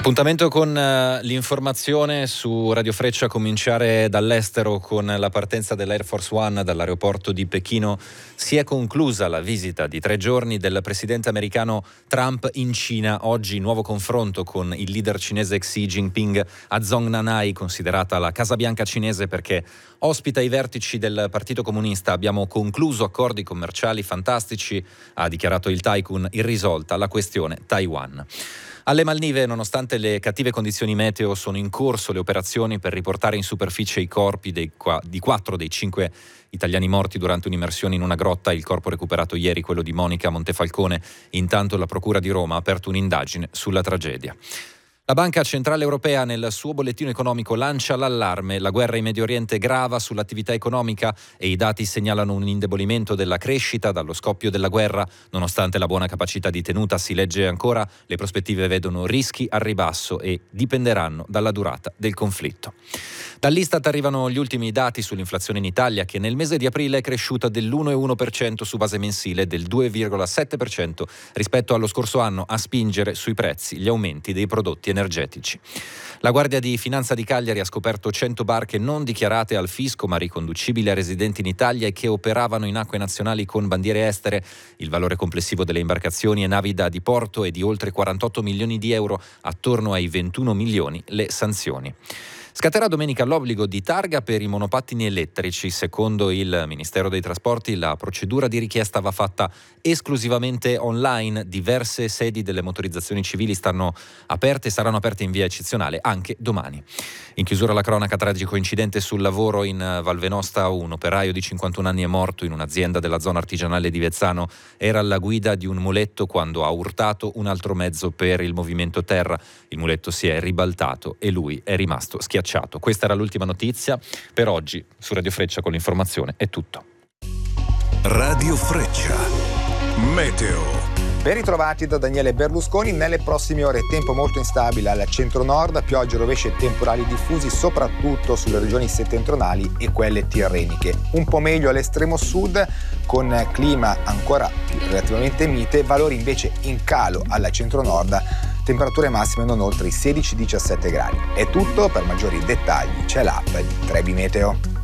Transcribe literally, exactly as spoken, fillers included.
Appuntamento con uh, l'informazione su Radio Freccia, a cominciare dall'estero con la partenza dell'Air Force One dall'aeroporto di Pechino. Si è conclusa la visita di tre giorni del presidente americano Trump in Cina. Oggi nuovo confronto con il leader cinese Xi Jinping a Zongnanhai, considerata la Casa Bianca cinese perché ospita i vertici del Partito Comunista. Abbiamo concluso accordi commerciali fantastici, ha dichiarato il tycoon, irrisolta la questione Taiwan. Alle Maldive, nonostante le cattive condizioni meteo, sono in corso le operazioni per riportare in superficie i corpi dei, di quattro dei cinque italiani morti durante un'immersione in una grotta. Il corpo recuperato ieri, quello di Monica Montefalcone. Intanto la Procura di Roma ha aperto un'indagine sulla tragedia. La Banca Centrale Europea nel suo bollettino economico lancia l'allarme. La guerra in Medio Oriente grava sull'attività economica e i dati segnalano un indebolimento della crescita dallo scoppio della guerra. Nonostante la buona capacità di tenuta, si legge ancora, le prospettive vedono rischi al ribasso e dipenderanno dalla durata del conflitto. Dall'Istat arrivano gli ultimi dati sull'inflazione in Italia, che nel mese di aprile è cresciuta dell'uno virgola uno per cento su base mensile e del due virgola sette per cento rispetto allo scorso anno, a spingere sui prezzi gli aumenti dei prodotti energetici. La Guardia di Finanza di Cagliari ha scoperto cento barche non dichiarate al fisco ma riconducibili a residenti in Italia e che operavano in acque nazionali con bandiere estere. Il valore complessivo delle imbarcazioni e navi da diporto è di oltre quarantotto milioni di euro, attorno ai ventuno milioni le sanzioni. Scatterà domenica l'obbligo di targa per i monopattini elettrici. Secondo il Ministero dei Trasporti, la procedura di richiesta va fatta esclusivamente online. Diverse sedi delle motorizzazioni civili stanno aperte e saranno aperte in via eccezionale anche domani. In chiusura la cronaca, tragico incidente sul lavoro in Val Venosta. Un operaio di cinquantuno anni è morto in un'azienda della zona artigianale di Vezzano. Era alla guida di un muletto quando ha urtato un altro mezzo per il movimento terra. Il muletto si è ribaltato e lui è rimasto schiacciato. Questa era l'ultima notizia. Per oggi su Radio Freccia con l'informazione è tutto. Radio Freccia Meteo. Ben ritrovati da Daniele Berlusconi. Nelle prossime ore tempo molto instabile al centro-nord, piogge, rovesci e temporali diffusi soprattutto sulle regioni settentrionali e quelle tirreniche. Un po' meglio all'estremo sud con clima ancora relativamente mite, valori invece in calo al centro-nord, temperature massime non oltre i sedici diciassette gradi. È tutto, per maggiori dettagli c'è l'app di Trebi Meteo.